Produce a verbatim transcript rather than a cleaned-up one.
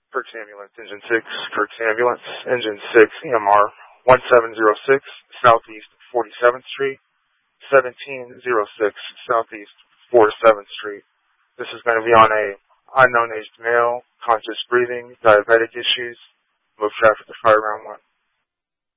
Perks Ambulance, Engine six, Perks Ambulance, Engine six, E M R one seven zero six, Southeast forty-seventh Street, seventeen oh six, Southeast forty-seventh Street. This is going to be on a unknown aged male, conscious breathing, diabetic issues, move traffic to fire round one.